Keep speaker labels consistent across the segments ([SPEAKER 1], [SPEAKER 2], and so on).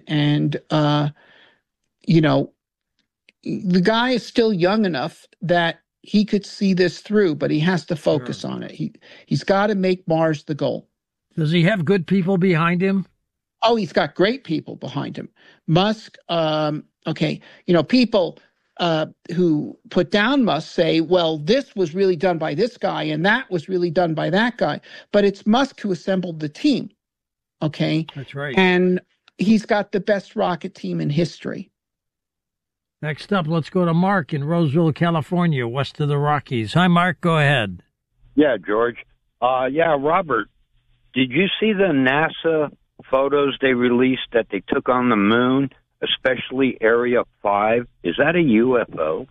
[SPEAKER 1] And, you know, the guy is still young enough that he could see this through, but he has to focus on it. He's got to make Mars the goal.
[SPEAKER 2] Does he have good people behind him?
[SPEAKER 1] Oh, he's got great people behind him. Musk, okay, people who put down Musk say, well, this was really done by this guy and that was really done by that guy. But it's Musk who assembled the team, okay?
[SPEAKER 2] That's right.
[SPEAKER 1] And he's got the best rocket team in history.
[SPEAKER 2] Next up, let's go to Mark in Roseville, California, west of the Rockies. Hi, Mark. Go ahead.
[SPEAKER 3] Yeah, George. Robert, did you see the NASA photos they released that they took on the moon, especially Area 5? Is that a UFO?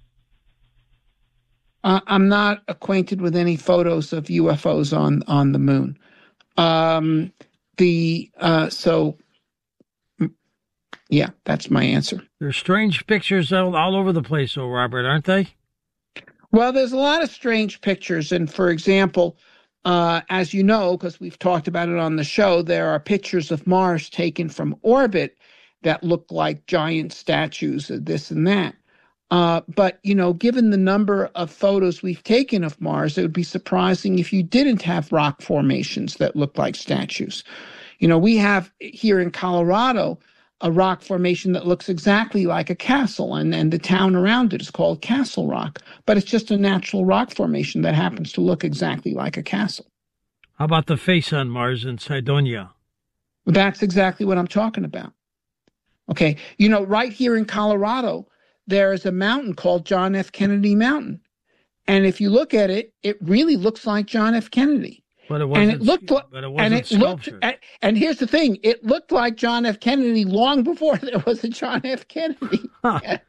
[SPEAKER 1] I'm not acquainted with any photos of UFOs on the moon. Yeah, that's my answer.
[SPEAKER 2] There's strange pictures all over the place, though, Robert, aren't they?
[SPEAKER 1] Well, there's a lot of strange pictures. And for example, as you know, because we've talked about it on the show, there are pictures of Mars taken from orbit that look like giant statues of this and that. But, given the number of photos we've taken of Mars, it would be surprising if you didn't have rock formations that look like statues. We have here in Colorado a rock formation that looks exactly like a castle, and the town around it is called Castle Rock. But it's just a natural rock formation that happens to look exactly like a castle.
[SPEAKER 2] How about the face on Mars in Cydonia?
[SPEAKER 1] Well, that's exactly what I'm talking about. Okay, right here in Colorado, there is a mountain called John F. Kennedy Mountain. And if you look at it, it really looks like John F. Kennedy.
[SPEAKER 2] But it wasn't, sculptured.
[SPEAKER 1] And here's the thing, it looked like John F. Kennedy long before there was a John F. Kennedy.
[SPEAKER 2] Huh.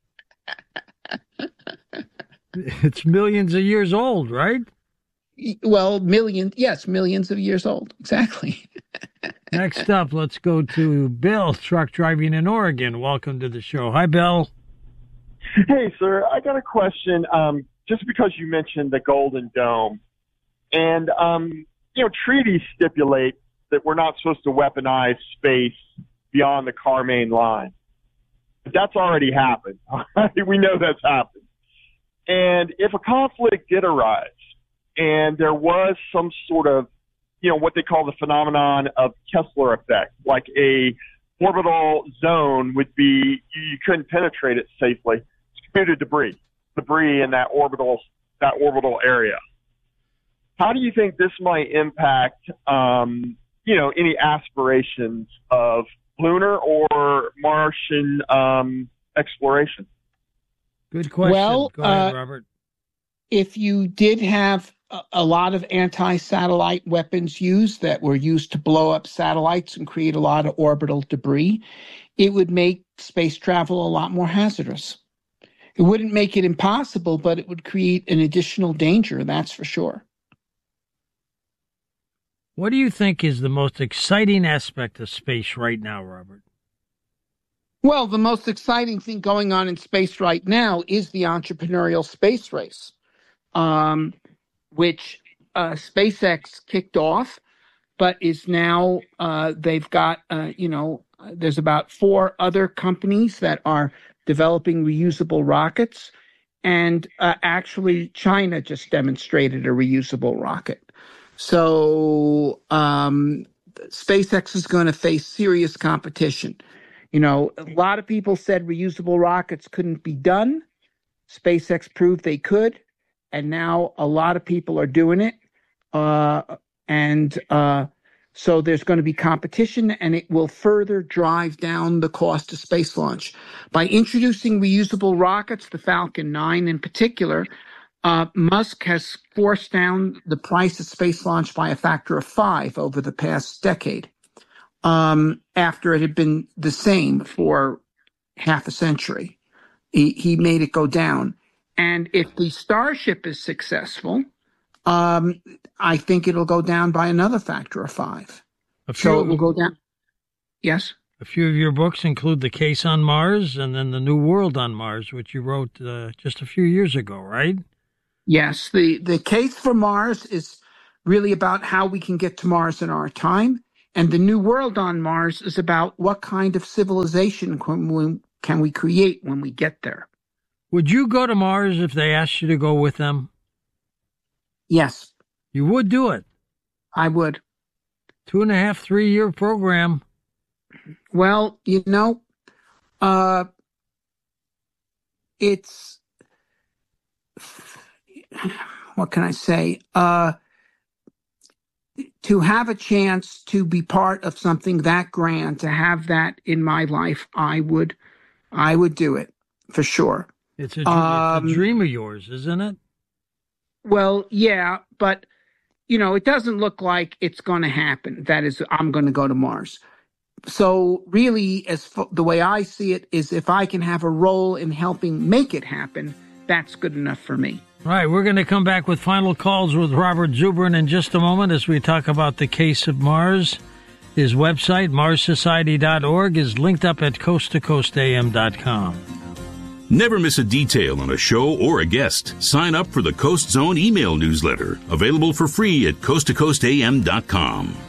[SPEAKER 2] It's millions of years old, right?
[SPEAKER 1] Well, millions of years old. Exactly.
[SPEAKER 2] Next up, let's go to Bill, truck driving in Oregon. Welcome to the show. Hi, Bill.
[SPEAKER 4] Hey, sir. I got a question. Just because you mentioned the Golden Dome. And, treaties stipulate that we're not supposed to weaponize space beyond the car main line. But that's already happened. We know that's happened. And if a conflict did arise and there was some sort of, what they call the phenomenon of Kessler effect, like a orbital zone would be, you couldn't penetrate it safely. It's computed debris in that orbital area. How do you think this might impact, any aspirations of lunar or Martian exploration?
[SPEAKER 2] Good question.
[SPEAKER 1] Well,
[SPEAKER 2] go ahead, Robert.
[SPEAKER 1] If you did have a lot of anti-satellite weapons used that were used to blow up satellites and create a lot of orbital debris, it would make space travel a lot more hazardous. It wouldn't make it impossible, but it would create an additional danger, that's for sure.
[SPEAKER 2] What do you think is the most exciting aspect of space right now, Robert?
[SPEAKER 1] Well, the most exciting thing going on in space right now is the entrepreneurial space race, which SpaceX kicked off, but is now, they've got, there's about 4 other companies that are developing reusable rockets. And actually, China just demonstrated a reusable rocket. So SpaceX is going to face serious competition. A lot of people said reusable rockets couldn't be done. SpaceX proved they could. And now a lot of people are doing it. So there's going to be competition, and it will further drive down the cost of space launch. By introducing reusable rockets, the Falcon 9 in particular, Musk has forced down the price of space launch by a factor of 5 over the past decade, after it had been the same for half a century. He made it go down. And if the Starship is successful, I think it'll go down by another factor of 5. So it will go down. Yes?
[SPEAKER 2] A few of your books include The Case on Mars and then The New World on Mars, which you wrote just a few years ago, right?
[SPEAKER 1] Yes. The Case for Mars is really about how we can get to Mars in our time. And the New World on Mars is about what kind of civilization can we create when we get there.
[SPEAKER 2] Would you go to Mars if they asked you to go with them?
[SPEAKER 1] Yes.
[SPEAKER 2] You would do it?
[SPEAKER 1] I would.
[SPEAKER 2] 2.5, 3-year program.
[SPEAKER 1] Well, it's, what can I say? To have a chance to be part of something that grand, to have that in my life, I would do it for sure.
[SPEAKER 2] It's a dream of yours, isn't it? Well,
[SPEAKER 1] yeah, but it doesn't look like it's going to happen. That is, I'm going to go to Mars. So really, the way I see it is, if I can have a role in helping make it happen, that's good enough for me.
[SPEAKER 2] All right, we're going to come back with final calls with Robert Zubrin in just a moment as we talk about the case of Mars. His website, marssociety.org, is linked up at coasttocoastam.com.
[SPEAKER 5] Never miss a detail on a show or a guest. Sign up for the Coast Zone email newsletter, available for free at coasttocoastam.com.